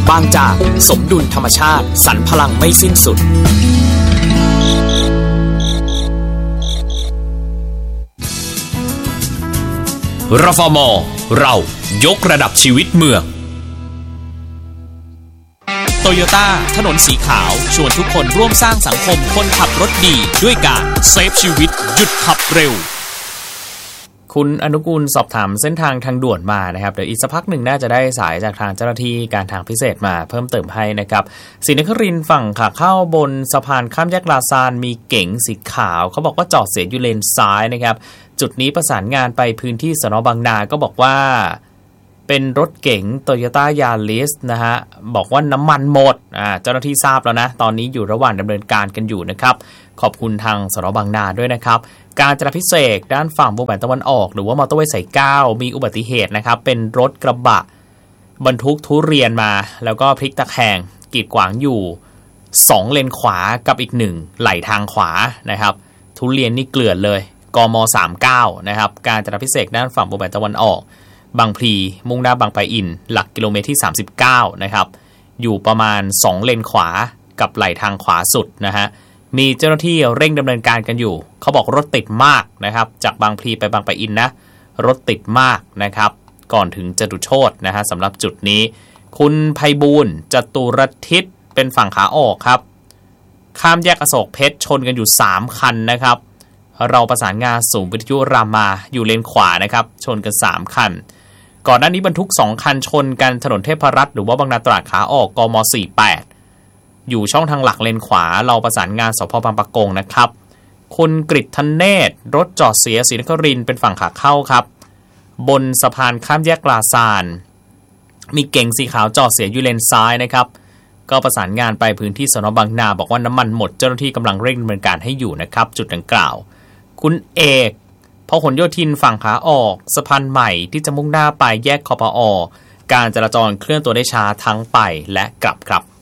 บางจากสมดุลธรรมชาติสรรพลังไม่สิ้นสุดรฟม.เรายกระดับชีวิตเมืองโตโยต้าถนนสีขาวชวนทุกคนร่วมสร้างสังคมคนขับรถดีด้วยการเซฟชีวิตหยุดขับเร็วคุณอนุกูลสอบถามเส้นทางทางด่วนมานะครับเดี๋ยวอีกสักพักหนึ่งน่าจะได้สายจากทางเจ้าหน้าที่การทางพิเศษมาเพิ่มเติมให้นะครับศรีนครินทร์ฝั่งขาเข้าบนสะพานข้ามแยกลาซานมีเก๋งสีขาวเขาบอกว่าจอดเสียอยู่เลนซ้ายนะครับจุดนี้ประสานงานไปพื้นที่สน.บางนาก็บอกว่าเป็นรถเก๋ง Toyota Yaris นะฮะบอกว่าน้ำมันหมดเจ้าหน้าที่ทราบแล้วนะตอนนี้อยู่ระหว่างดำเนินการกันอยู่นะครับขอบคุณทางสน.บางนาด้วยนะครับการจราพิเศษด้านฝั่งวงแหวนตะวันออกหรือว่ามอเตอร์เวย์สาย9มีอุบัติเหตุนะครับเป็นรถกระบะบรรทุกทุเรียนมาแล้วก็พลิกตะแคงกีดขวางอยู่2เลนขวากับอีก1ไหลทางขวานะครับทุเรียนนี่เกลื่อนเลยกม39นะครับการจราพิเศษด้านฝั่งวงแหวนตะวันออกบางพลีมุ่งหน้าบางปะอินหลักกิโลเมตรที่39นะครับอยู่ประมาณ2เลนขวากับไหลทางขวาสุดนะฮะมีเจ้าหน้าที่เร่งดำเนินการกันอยู่เขาบอกรถติดมากนะครับจากบางพลีไปบางปะอินนะรถติดมากนะครับก่อนถึงจตุโชตินะฮะสำหรับจุดนี้คุณไพบูลย์จตุรทิศเป็นฝั่งขาออกครับข้ามแยกอโศกเพชรชนกันอยู่3คันนะครับเราประสานงานศูนย์วิทยุรามาอยู่เลนขวานะครับชนกัน3คันก่อนหน้านี้บรรทุก2คันชนกันถนนเทพรัตน์หรือว่าบางนาตราดขาออกกม48อยู่ช่องทางหลักเลนขวาเราประสานงานสพ.บางปะกงนะครับคุณกฤษธเนศรถจอดเสียศรีนครินทร์เป็นฝั่งขาเข้าครับบนสะพานข้ามแยกลาซานมีเก๋งสีขาวจอดเสียอยู่เลนซ้ายนะครับก็ประสานงานไปพื้นที่สน.บางนาบอกว่าน้ำมันหมดเจ้าหน้าที่กำลังเร่งดำเนินการให้อยู่นะครับจุดดังกล่าวคุณเอกพหลโยธินฝั่งขาออกสะพานใหม่ที่จะมุ่งหน้าไปแยกคปอ.การจราจรเคลื่อนตัวได้ช้าทั้งไปและกลับครับ